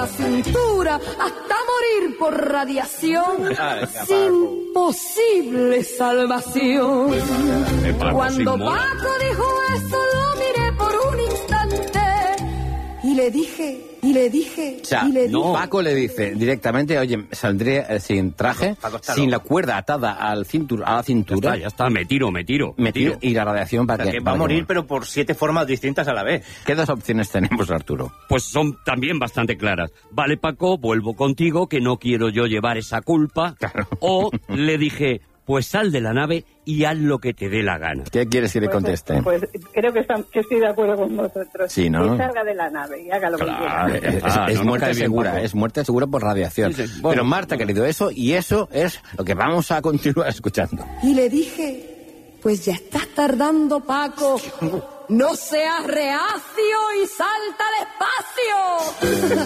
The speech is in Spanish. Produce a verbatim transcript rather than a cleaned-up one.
la cintura hasta morir por radiación sin posible salvación. Cuando Paco dijo eso lo miré por un instante y le dije... Y le dije... O sea, y le no. dije, Paco le dice directamente, oye, saldré eh, sin traje, sin la cuerda atada al cintur, a la cintura. Ya está, ya está, me tiro, me tiro. Me tiro y la radiación para O sea, que... que va a para que morir, muera. pero por siete formas distintas a la vez. ¿Qué dos opciones tenemos, Arturo? Pues son también bastante claras. Vale, Paco, vuelvo contigo, que no quiero yo llevar esa culpa. Claro. O le dije, pues sal de la nave y haz lo que te dé la gana. ¿Qué quieres que le conteste? Pues, pues creo que, está, que estoy de acuerdo con vosotros. Sí, ¿no? Que salga de la nave y haga lo Claro. que quiera. Es, Ah, es no nos muerte cae bien, segura, Paco. es muerte segura por radiación. Sí, sí. Pero Bueno, Marta, querido, eso y eso es lo que vamos a continuar escuchando. y le dije, pues ya estás tardando, Paco. No seas reacio y salta despacio.